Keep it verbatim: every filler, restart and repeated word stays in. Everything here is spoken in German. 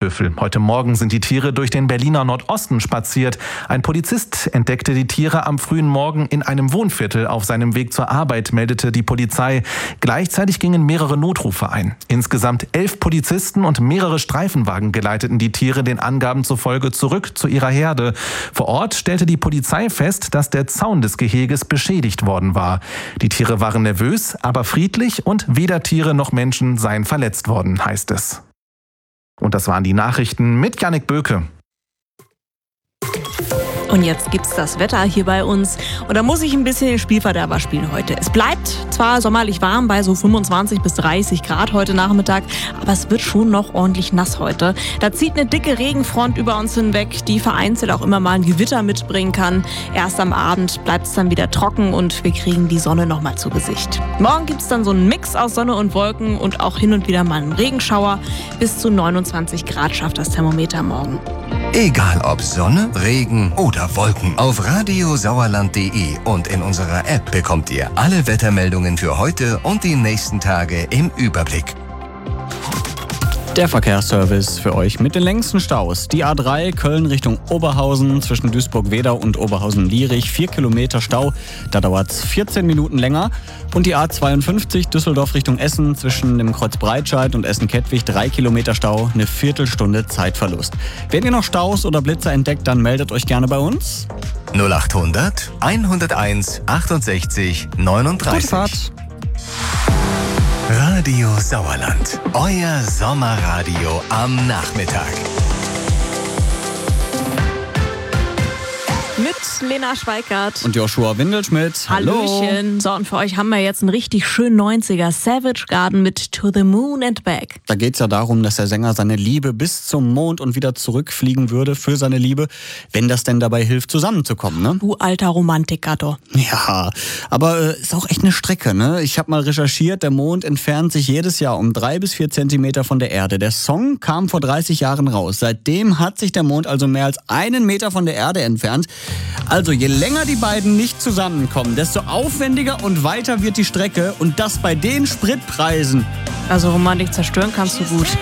Eisbüffel. Heute Morgen sind die Tiere durch den Berliner Nordosten spaziert. Ein Polizist entdeckte die Tiere am frühen Morgen in einem Wohnviertel auf seinem Weg zur Arbeit, meldete die Polizei. Gleichzeitig gingen mehrere Notrufe ein. Insgesamt elf Polizisten und mehrere Streifenwagen geleiteten die Tiere den Angaben zufolge zurück zu ihrer Herde. Vor Ort stellte die Polizei fest, dass der Zaun des Geheges beschädigt worden war. Die Tiere waren nervös, aber friedlich und weder Tiere noch Menschen seien verletzt worden, heißt es. Und das waren die Nachrichten mit Jannik Böke. Und jetzt gibt's das Wetter hier bei uns. Und da muss ich ein bisschen den Spielverderber spielen heute. Es bleibt zwar sommerlich warm bei so fünfundzwanzig bis dreißig Grad heute Nachmittag, aber es wird schon noch ordentlich nass heute. Da zieht eine dicke Regenfront über uns hinweg, die vereinzelt auch immer mal ein Gewitter mitbringen kann. Erst am Abend bleibt es dann wieder trocken und wir kriegen die Sonne noch mal zu Gesicht. Morgen gibt's dann so einen Mix aus Sonne und Wolken und auch hin und wieder mal einen Regenschauer. Bis zu neunundzwanzig Grad schafft das Thermometer morgen. Egal ob Sonne, Regen oder Wolken, auf radio sauerland punkt de und in unserer App bekommt ihr alle Wettermeldungen für heute und die nächsten Tage im Überblick. Der Verkehrsservice für euch mit den längsten Staus. Die A drei Köln Richtung Oberhausen zwischen Duisburg-Wedau und Oberhausen-Lierich. Vier Kilometer Stau, da dauert es vierzehn Minuten länger. Und die A zweiundfünfzig Düsseldorf Richtung Essen zwischen dem Kreuz Breitscheid und Essen-Kettwig. Drei Kilometer Stau, eine Viertelstunde Zeitverlust. Wenn ihr noch Staus oder Blitzer entdeckt, dann meldet euch gerne bei uns. null achthundert, hunderteins, achtundsechzig, neununddreißig. Gute Fahrt. Radio Sauerland, euer Sommerradio am Nachmittag. Mit Lena Schweikart. Und Joshua Windelschmidt. Hallo. Hallöchen. So, und für euch haben wir jetzt einen richtig schönen neunziger Savage Garden mit To the Moon and Back. Da geht es ja darum, dass der Sänger seine Liebe bis zum Mond und wieder zurückfliegen würde für seine Liebe, wenn das denn dabei hilft, zusammenzukommen, ne? Du alter Romantiker, doch. Ja, aber äh, ist auch echt eine Strecke, ne? Ich habe mal recherchiert, der Mond entfernt sich jedes Jahr um drei bis vier Zentimeter von der Erde. Der Song kam vor dreißig Jahren raus. Seitdem hat sich der Mond also mehr als einen Meter von der Erde entfernt. Also je länger die beiden nicht zusammenkommen, desto aufwendiger und weiter wird die Strecke und das bei den Spritpreisen. Also Romantik zerstören kannst du gut.